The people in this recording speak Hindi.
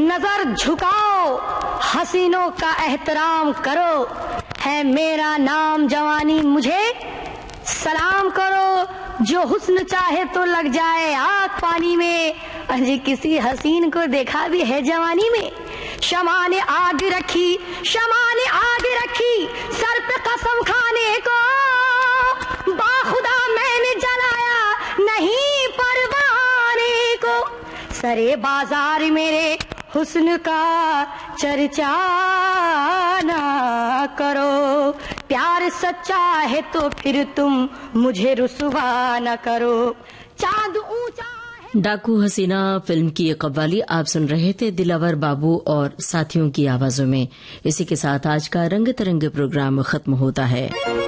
नजर झुकाओ, हसीनों का एहतराम करो, है मेरा नाम जवानी मुझे सलाम करो। जो हुस्न चाहे तो लग जाए आग पानी में, अजी किसी हसीन को देखा भी है जवानी में। शमा ने आग रखी, शमा ने आग रखी सर पे कसम खाने को, बाखुदा मैंने जलाया नहीं परवाने को। सरे बाजार मेरे हुस्न का चर्चा ना करो, प्यार सच्चा है तो फिर तुम मुझे रुसवा न करो। चांद ऊंचा डाकू हसीना फिल्म की ये कव्वाली आप सुन रहे थे दिलावर बाबू और साथियों की आवाजों में। इसी के साथ आज का रंग तरंग प्रोग्राम खत्म होता है।